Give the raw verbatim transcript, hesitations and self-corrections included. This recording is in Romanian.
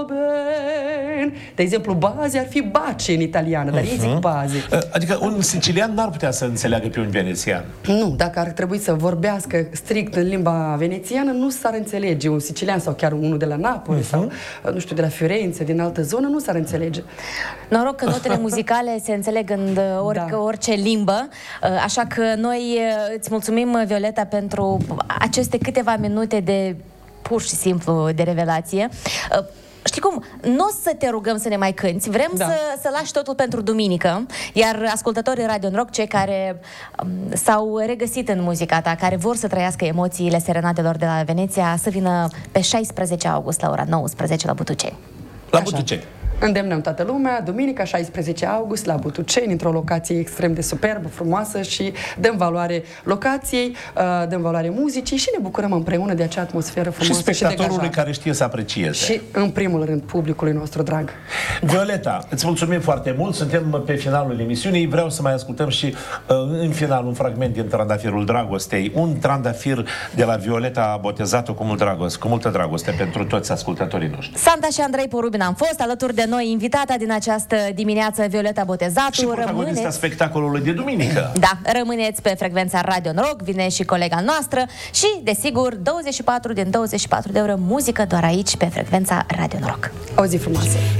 De exemplu, baze ar fi bace în italiană, dar ei zic baze. Adică un sicilian n-ar putea să înțeleagă pe un venețian. Nu, dacă ar trebui să vorbească strict în limba venețiană, nu s-ar înțelege. Un sicilian sau chiar unul de la Napoli sau, nu știu, de la Firenze, din altă zonă, nu s-ar înțelege. Noroc că notele muzicale se înțeleg în orice, Da. orice limbă, așa că noi îți mulțumim, Violeta, pentru aceste câteva minute de pur și simplu de revelație. Știi cum? Nu o să te rugăm să ne mai cânti, vrem Da. să, să lași totul pentru duminică, iar ascultătorii Radio Rock, cei care um, s-au regăsit în muzica ta, care vor să trăiască emoțiile serenatelor de la Veneția, să vină pe șaisprezece august la ora nouăsprezece la Butuceni. La Așa. Butuceni. Îndemnăm toată lumea, duminica șaisprezece august la Butuceni, într-o locație extrem de superbă, frumoasă și dăm valoare locației, uh, dăm valoare muzicii și ne bucurăm împreună de acea atmosferă Și frumoasă și, spectatorului degajată. care știe să aprecieze. Și, în primul rând, publicului nostru drag. Violeta, îți mulțumim foarte mult. Suntem pe finalul emisiunii. Vreau să mai ascultăm și uh, în final un fragment din Trandafirul Dragostei. Un trandafir de la Violeta, botezat-o cu mult dragoste, cu multă dragoste pentru toți ascultătorii noștri. Santa și Andrei Porubin am fost, alături de noi invitata din această dimineață, Violeta Botezatu. Și protagonista Rămâneți... spectacolului de duminică. Da, rămâneți pe frecvența Radio Rock, vine și colega noastră și, desigur, douăzeci și patru din douăzeci și patru de ore muzică doar aici, pe frecvența Radio Rock. O zi frumoasă!